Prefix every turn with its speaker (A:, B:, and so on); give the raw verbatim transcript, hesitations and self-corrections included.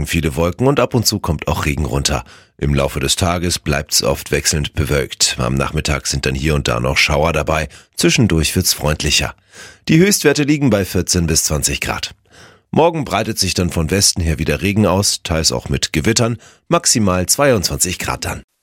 A: viele Wolken und ab und zu kommt auch Regen runter. Im Laufe des Tages bleibt's oft wechselnd bewölkt. Am Nachmittag sind dann hier und da noch Schauer dabei. Zwischendurch wird's freundlicher. Die Höchstwerte liegen bei vierzehn bis zwanzig Grad. Morgen breitet sich dann von Westen her wieder Regen aus, teils auch mit Gewittern, maximal zweiundzwanzig Grad dann.